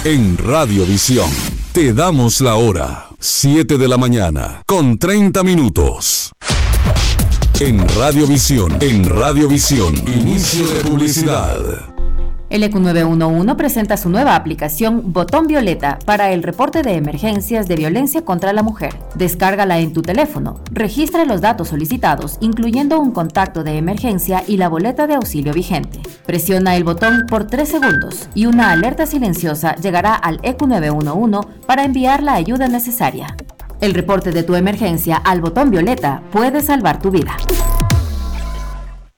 En Radiovisión te damos la hora, 7 de la mañana, con 30 minutos. En Radiovisión, inicio de publicidad. El EQ 911 presenta su nueva aplicación Botón Violeta para el reporte de emergencias de violencia contra la mujer. Descárgala en tu teléfono, registra los datos solicitados, incluyendo un contacto de emergencia y la boleta de auxilio vigente. Presiona el botón por 3 segundos y una alerta silenciosa llegará al EQ 911 para enviar la ayuda necesaria. El reporte de tu emergencia al Botón Violeta puede salvar tu vida.